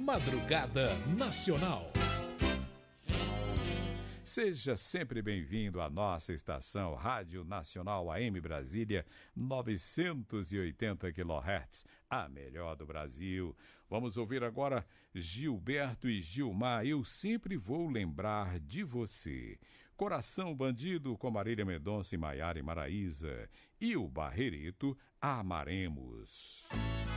Madrugada Nacional. Seja sempre bem-vindo à nossa estação Rádio Nacional AM Brasília, 980 kHz, a melhor do Brasil. Vamos ouvir agora Gilberto e Gilmar, Eu Sempre Vou Lembrar de Você. Coração Bandido, com Marília Mendonça e Maiara e Maraíza. E o Barreirito, Amaremos.